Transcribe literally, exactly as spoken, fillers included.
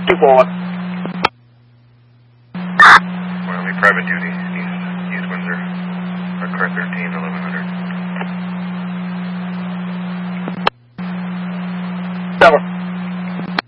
forward. Wyoming private duty, East, East Windsor, or car thirteen, eleven hundred. Seven.